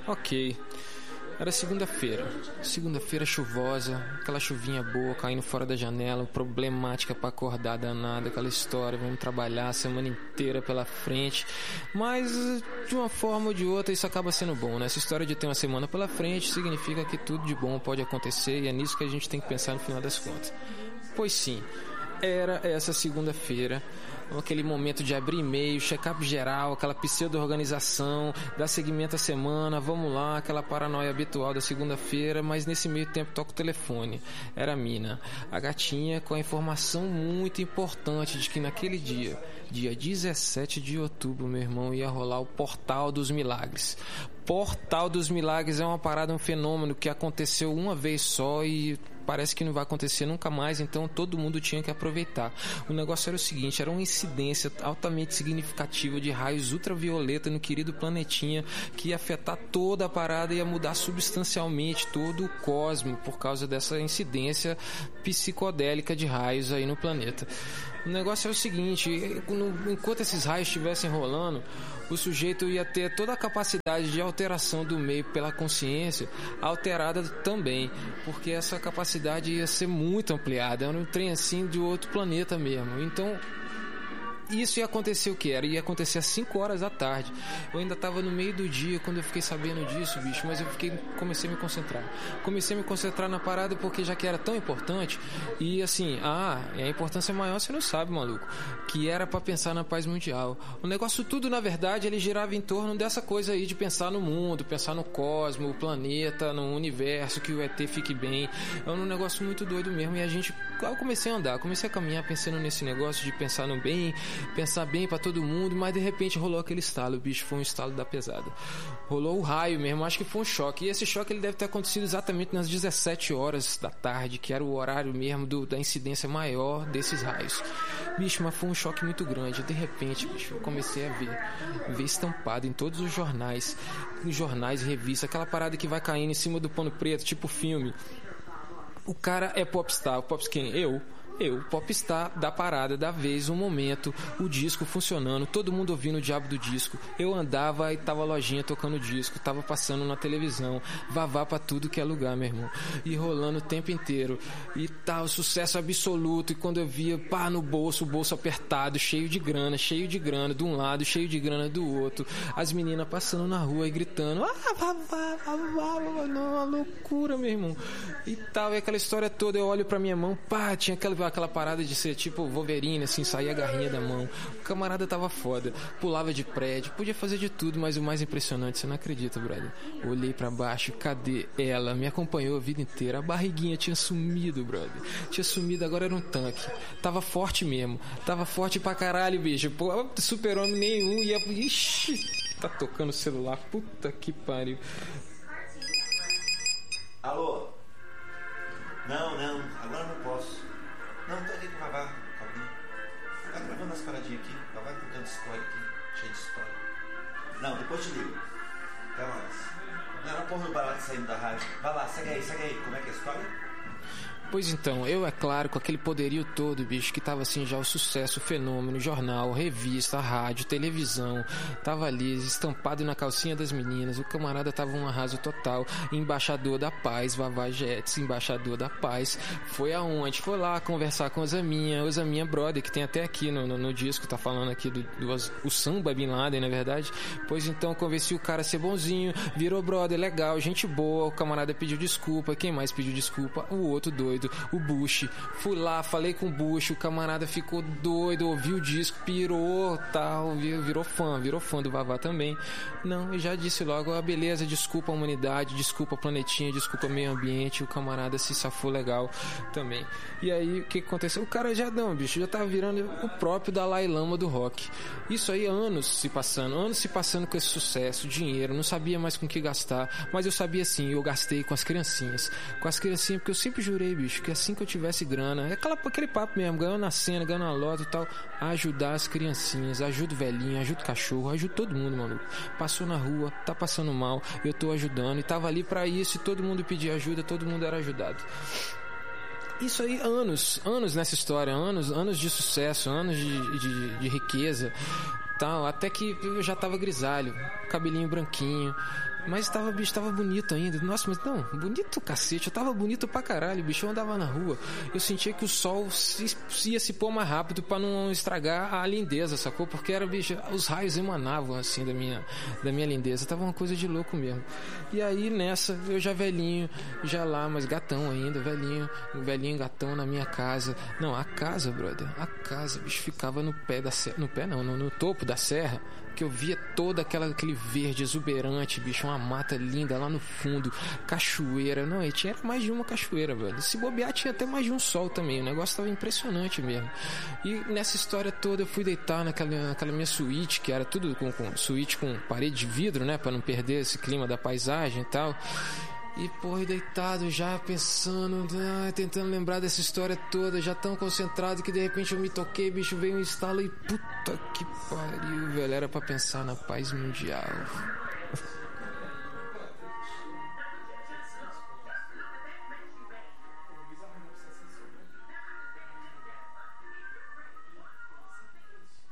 Ok. Era segunda-feira chuvosa, aquela chuvinha boa caindo fora da janela, problemática pra acordar, danada, aquela história, vamos trabalhar a semana inteira pela frente, mas de uma forma ou de outra isso acaba sendo bom, né? Essa história de ter uma semana pela frente significa que tudo de bom pode acontecer e é nisso que a gente tem que pensar no final das contas. Pois sim, era essa segunda-feira, aquele momento de abrir e-mail, check-up geral, aquela pseudo-organização, dar seguimento à semana, vamos lá, aquela paranoia habitual da segunda-feira, mas nesse meio tempo toca o telefone. Era a Mina, a gatinha, com a informação muito importante de que naquele dia 17 de outubro, meu irmão, ia rolar o Portal dos Milagres. Portal dos Milagres é uma parada, um fenômeno que aconteceu uma vez só e parece que não vai acontecer nunca mais, então todo mundo tinha que aproveitar. O negócio era o seguinte, era uma incidência altamente significativa de raios ultravioleta no querido planetinha que ia afetar toda a parada e ia mudar substancialmente todo o cosmo por causa dessa incidência psicodélica de raios aí no planeta. O negócio é o seguinte, enquanto esses raios estivessem rolando, o sujeito ia ter toda a capacidade de alteração do meio pela consciência alterada também, porque essa capacidade ia ser muito ampliada, era um trem assim de outro planeta mesmo. Então isso ia acontecer o que era? Ia acontecer às 5 horas da tarde. Eu ainda estava no meio do dia quando eu fiquei sabendo disso, bicho, mas comecei a me concentrar. Comecei a me concentrar na parada porque já que era tão importante, e assim, a importância maior você não sabe, maluco, que era pra pensar na paz mundial. O negócio tudo, na verdade, ele girava em torno dessa coisa aí de pensar no mundo, pensar no cosmo, o planeta, no universo, que o ET fique bem. É um negócio muito doido mesmo, e eu comecei a andar, comecei a caminhar pensando nesse negócio de pensar no bem, pensar bem pra todo mundo, mas de repente rolou aquele estalo, bicho, foi um estalo da pesada. Rolou o raio mesmo, acho que foi um choque. E esse choque ele deve ter acontecido exatamente nas 17 horas da tarde, que era o horário mesmo da incidência maior desses raios. Bicho, mas foi um choque muito grande. De repente, bicho, eu comecei a ver estampado em todos os jornais, revistas, aquela parada que vai caindo em cima do pano preto, tipo filme. O cara é popstar. O popstar quem? Eu, popstar da parada, da vez, um momento, o disco funcionando, todo mundo ouvindo o diabo do disco. Eu andava e tava a lojinha tocando disco, tava passando na televisão, vavá pra tudo que é lugar, meu irmão. E rolando o tempo inteiro. E tal, sucesso absoluto. E quando eu via, pá, no bolso, o bolso apertado, cheio de grana de um lado, cheio de grana do outro. As meninas passando na rua e gritando, uma loucura, meu irmão. E tal, e aquela história toda, eu olho pra minha mão, pá, tinha aquela parada de ser tipo Wolverine, assim, sair a garrinha da mão. O camarada tava foda, pulava de prédio, podia fazer de tudo, mas o mais impressionante, você não acredita, brother. Olhei pra baixo, cadê ela? Me acompanhou a vida inteira, a barriguinha tinha sumido, brother. Tinha sumido, agora era um tanque. Tava forte mesmo, tava forte pra caralho, bicho. Pô, super-homem nenhum, ia... Ixi, tá tocando o celular, puta que pariu. Alô? Não, agora não posso. Não, tô ali com o Vavá, calma. Vai gravando as paradinhas aqui, vai contando história aqui, cheio de história. Não, depois te ligo. Até mais. Não, era porra do barato saindo da rádio. Vai lá, segue aí, como é que é a história? Pois então, eu, é claro, com aquele poderio todo, bicho, que tava assim já o sucesso, o fenômeno, jornal, revista, rádio, televisão, tava ali estampado na calcinha das meninas, o camarada tava um arraso total, embaixador da paz, Vavá Jets, embaixador da paz, foi aonde? Foi lá conversar com o Zaminha brother, que tem até aqui no disco, tá falando aqui o samba Bin Laden, na verdade. Pois então, convenci o cara a ser bonzinho, virou brother, legal, gente boa, o camarada pediu desculpa, quem mais pediu desculpa? O outro doido, o Bush. Fui lá, falei com o Bush, o camarada ficou doido, ouviu o disco, pirou, tal, virou fã do Vavá também. Não, eu já disse logo, beleza, desculpa a humanidade, desculpa a planetinha, desculpa o meio ambiente, o camarada se safou legal também. E aí, o que aconteceu? O cara já não, bicho, já tava virando o próprio Dalai Lama do rock. Isso aí, anos se passando com esse sucesso, dinheiro, não sabia mais com o que gastar, mas eu sabia sim, eu gastei com as criancinhas, porque eu sempre jurei, bicho, que assim que eu tivesse grana, aquele papo mesmo, ganhando na cena, ganhando na loto e tal, ajudar as criancinhas, ajuda o velhinho, ajuda o cachorro, ajuda todo mundo, maluco. Passou na rua, tá passando mal, eu tô ajudando, e tava ali pra isso, e todo mundo pedia ajuda, todo mundo era ajudado. Isso aí, anos nessa história, anos de sucesso, anos de riqueza, tal, até que eu já tava grisalho, cabelinho branquinho, Mas bicho, tava bonito ainda. Nossa, mas não, bonito cacete. Eu tava bonito pra caralho, bicho. Eu andava na rua. Eu sentia que o sol ia se pôr mais rápido pra não estragar a lindeza, sacou? Porque era, bicho, os raios emanavam assim da minha lindeza. Tava uma coisa de louco mesmo. E aí nessa, eu já velhinho, já lá, mas gatão ainda, velhinho gatão na minha casa. Não, a casa, brother, a casa, bicho, ficava no pé da serra. No pé não, no topo da serra. Que eu via todo aquele verde exuberante, bicho, uma mata linda lá no fundo, cachoeira, não, e tinha mais de uma cachoeira, velho. Se bobear, tinha até mais de um sol também, o negócio tava impressionante mesmo. E nessa história toda eu fui deitar naquela minha suíte, que era tudo com suíte com parede de vidro, né, pra não perder esse clima da paisagem e tal. E, porra, deitado já, pensando, tentando lembrar dessa história toda, já tão concentrado que de repente eu me toquei, bicho, veio um estalo e puta que pariu, velho, era pra pensar na paz mundial.